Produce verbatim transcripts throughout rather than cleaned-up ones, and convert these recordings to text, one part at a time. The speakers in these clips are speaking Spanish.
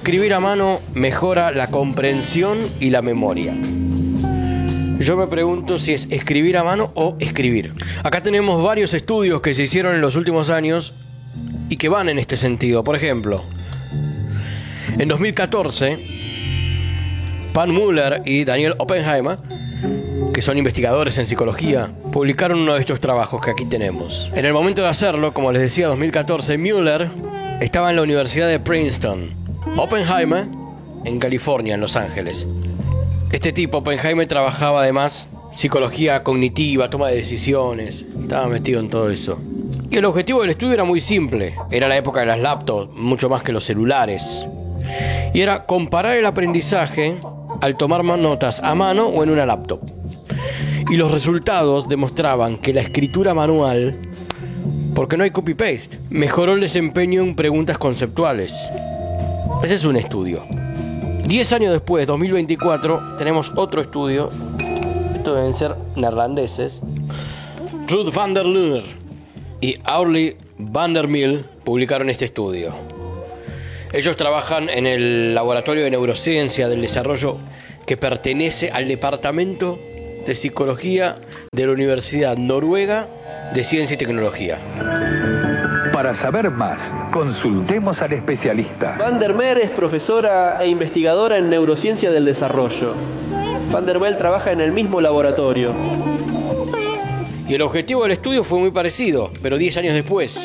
Escribir a mano mejora la comprensión y la memoria. Yo me pregunto si es escribir a mano o escribir. Acá tenemos varios estudios que se hicieron en los últimos años y que van en este sentido. Por ejemplo, en dos mil catorce, Pan Müller y Daniel Oppenheimer, que son investigadores en psicología, publicaron uno de estos trabajos que aquí tenemos. En el momento de hacerlo, como les decía, dos mil catorce, Müller estaba en la Universidad de Princeton, Oppenheimer en California, en Los Ángeles. Este tipo, Oppenheimer, trabajaba además psicología cognitiva, toma de decisiones, estaba metido en todo eso. Y el objetivo del estudio era muy simple, era la época de las laptops, mucho más que los celulares. Y era comparar el aprendizaje al tomar notas a mano o en una laptop. Y los resultados demostraban que la escritura manual, porque no hay copy-paste, mejoró el desempeño en preguntas conceptuales. Ese es un estudio. Diez años después, dos mil veinticuatro, tenemos otro estudio. Estos deben ser neerlandeses. Ruud van der Lunder y Aurlie van der Mil publicaron este estudio. Ellos trabajan en el Laboratorio de Neurociencia del Desarrollo, que pertenece al Departamento de Psicología de la Universidad Noruega de Ciencia y Tecnología. Para saber más, consultemos al especialista. Van der Meer es profesora e investigadora en neurociencia del desarrollo. Van der Meel trabaja en el mismo laboratorio. Y el objetivo del estudio fue muy parecido, pero diez años después.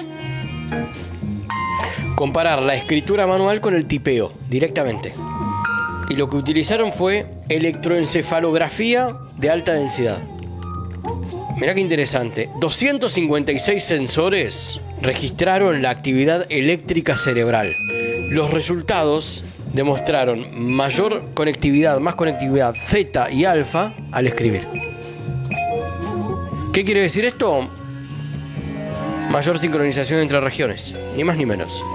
Comparar la escritura manual con el tipeo, directamente. Y lo que utilizaron fue electroencefalografía de alta densidad. Mirá qué interesante. doscientos cincuenta y seis sensores registraron la actividad eléctrica cerebral. Los resultados demostraron mayor conectividad, más conectividad zeta y alfa al escribir. ¿Qué quiere decir esto? Mayor sincronización entre regiones, ni más ni menos.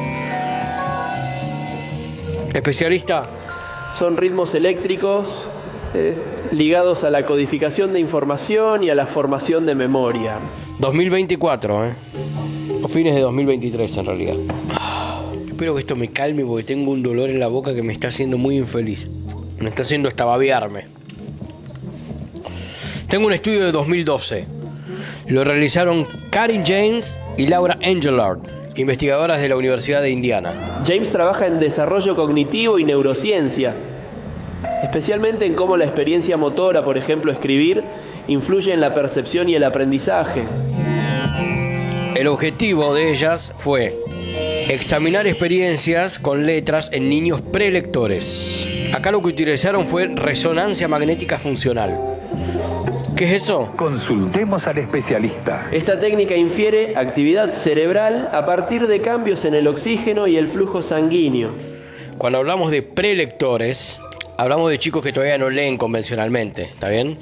Especialista. Son ritmos eléctricos eh, ligados a la codificación de información y a la formación de memoria. dos mil veinticuatro, ¿eh? O fines de dos mil veintitrés en realidad. Ah, espero que esto me calme porque tengo un dolor en la boca que me está haciendo muy infeliz. Me está haciendo hasta babearme. Tengo un estudio de dos mil doce. Lo realizaron Karin James y Laura Engelard, investigadoras de la Universidad de Indiana. James trabaja en desarrollo cognitivo y neurociencia, especialmente en cómo la experiencia motora, por ejemplo escribir, influye en la percepción y el aprendizaje. El objetivo de ellas fue examinar experiencias con letras en niños prelectores. Acá lo que utilizaron fue resonancia magnética funcional. ¿Qué es eso? Consultemos al especialista. Esta técnica infiere actividad cerebral a partir de cambios en el oxígeno y el flujo sanguíneo. Cuando hablamos de prelectores, hablamos de chicos que todavía no leen convencionalmente, ¿está bien?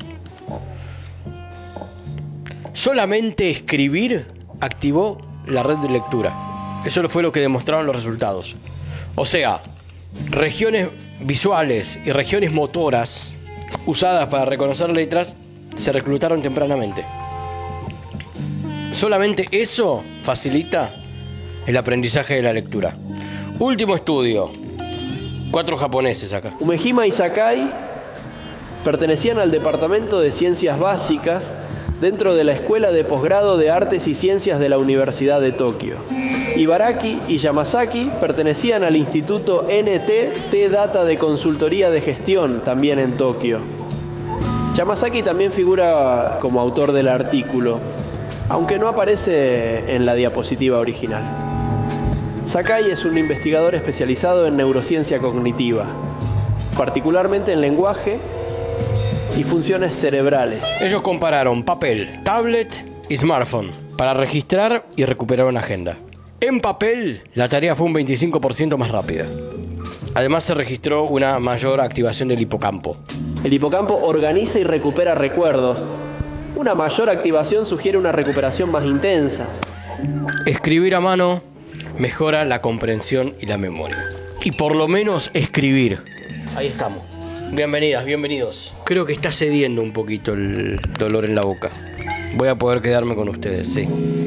Solamente escribir activó la red de lectura. Eso fue lo que demostraron los resultados. O sea, regiones visuales y regiones motoras usadas para reconocer letras se reclutaron tempranamente. Solamente eso facilita el aprendizaje de la lectura. Último estudio. Cuatro japoneses acá. Umehima y Sakai pertenecían al Departamento de Ciencias Básicas dentro de la Escuela de Posgrado de Artes y Ciencias de la Universidad de Tokio. Ibaraki y Yamazaki pertenecían al Instituto N T T-Data de Consultoría de Gestión, también en Tokio. Yamazaki también figura como autor del artículo, aunque no aparece en la diapositiva original. Sakai es un investigador especializado en neurociencia cognitiva, particularmente en lenguaje y funciones cerebrales. Ellos compararon papel, tablet y smartphone para registrar y recuperar una agenda. En papel, la tarea fue un veinticinco por ciento más rápida. Además, se registró una mayor activación del hipocampo. El hipocampo organiza y recupera recuerdos. Una mayor activación sugiere una recuperación más intensa. Escribir a mano mejora la comprensión y la memoria. Y por lo menos escribir. Ahí estamos. Bienvenidas, bienvenidos. Creo que está cediendo un poquito el dolor en la boca. Voy a poder quedarme con ustedes, sí.